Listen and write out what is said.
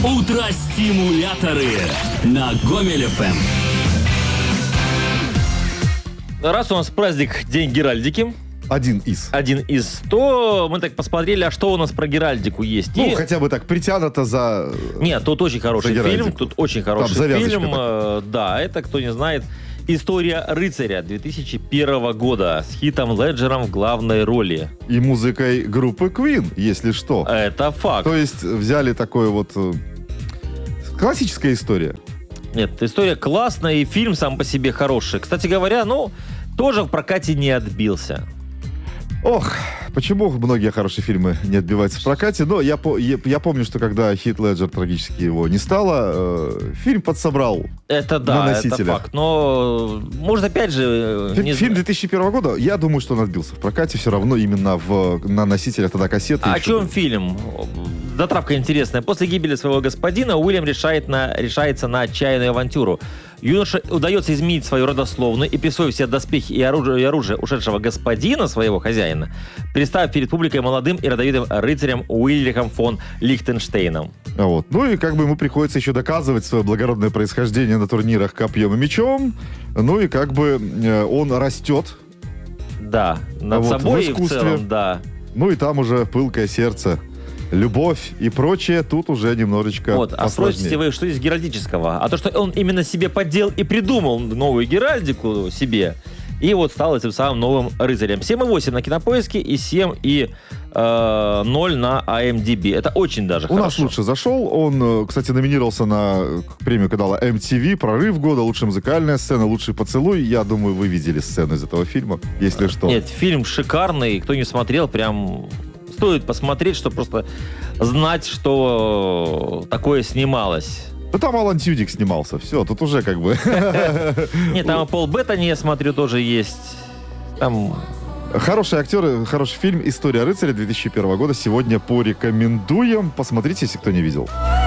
Утро-стимуляторы на Гомель ФМ. Раз у нас праздник День Геральдики, Один из. то мы так посмотрели, а что у нас про Геральдику есть. Ну, хотя бы так, притянуто за... Нет, тут очень хороший за фильм. Геральдику. Тут очень хороший Там завязочка фильм. такая. Да, это, кто не знает, «История рыцаря» 2001 года с Хитом Леджером в главной роли. И музыкой группы Queen, если что. Это факт. То есть взяли такое вот... классическая история. Нет, история классная, и фильм сам по себе хороший. Кстати говоря, тоже в прокате не отбился. Ох, почему многие хорошие фильмы не отбиваются в прокате? Но я помню, что когда Хит Леджер трагически его не стало, фильм подсобрал. Это да, на это носителях. факт. Но, может, опять же... Фильм 2001 года, я думаю, что он отбился в прокате все равно именно на носителях тогда кассеты. О чем фильм? Затравка интересная. После гибели своего господина Уильям решается на отчаянную авантюру. Юноше удается изменить свою родословную и, присвоив все доспехи и оружие ушедшего господина, своего хозяина, представив перед публикой молодым и родовитым рыцарем Уильямом фон Лихтенштейном. Вот. Ну и ему приходится еще доказывать свое благородное происхождение на турнирах копьем и мечом. Ну и он растет. Да, над собой и в целом, да. Ну и там уже пылкое сердце, любовь и прочее, тут уже немножечко А спросите вы, что из геральдического? А то, что он именно себе подделал и придумал новую геральдику себе, и стал этим самым новым рыцарем. 7,8 на Кинопоиске и 7,0 на IMDb. Это очень даже хорошо. У нас лучше зашел. Он, кстати, номинировался на премию канала MTV «Прорыв года», лучшая музыкальная сцена, лучший поцелуй. Я думаю, вы видели сцену из этого фильма, если что. Нет, фильм шикарный. Кто не смотрел, прям... стоит посмотреть, чтобы просто знать, что такое снималось. Да там Алан Тьюдик снимался. Все, тут уже Нет, там Пол Беттани, я смотрю, тоже есть. Там... Хорошие актеры, хороший фильм «История рыцаря» 2001 года. Сегодня порекомендуем. Посмотрите, если кто не видел.